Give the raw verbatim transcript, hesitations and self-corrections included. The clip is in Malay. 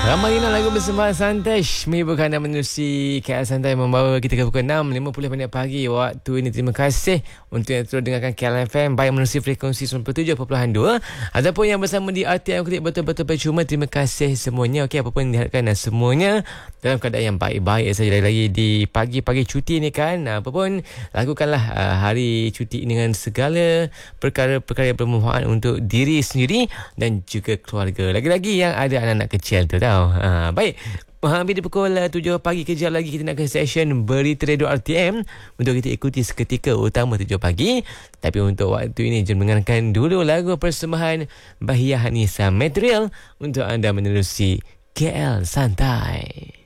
Ramai lagu bersama Santai menghiburkan anda menerusi K L Santai membawa kita ke pukul enam lima puluh minit pagi waktu ini. Terima kasih untuk yang terus dengarkan K L F M baik menerusi frekuensi sembilan puluh tujuh perpuluhan dua ataupun yang bersama di R T M Klik betul-betul percuma. Terima kasih semuanya. Okey, apa pun diharapkan dan semuanya dalam keadaan yang baik-baik saja lagi di pagi-pagi cuti ni kan. Apa pun lakukanlah uh, hari cuti ini dengan segala perkara-perkara yang bermanfaat untuk diri sendiri dan juga keluarga. Lagi-lagi yang ada anak-anak kecil tu tau. Ha, baik, hampir di pukul tujuh pagi, kejap lagi kita nak ke session Berita Radio R T M untuk kita ikuti seketika utama tujuh pagi. Tapi untuk waktu ini jom dengarkan dulu lagu persembahan Bahia Hanisa Material untuk anda menerusi K L Santai.